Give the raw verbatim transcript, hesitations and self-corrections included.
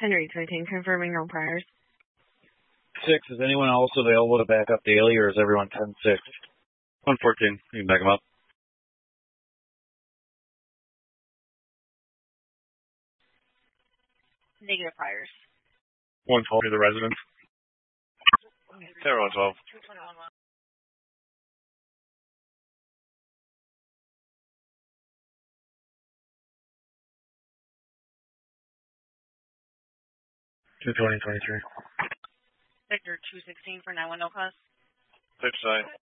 Henry twenty, confirming no priors. Six, is anyone else available to back up daily, or is everyone ten six? one fourteen, you can back them up. Negative priors. one twelve to the residents. Tower one twelve. two twenty, twenty-three. Victor two sixteen for nine one zero cause. six nine.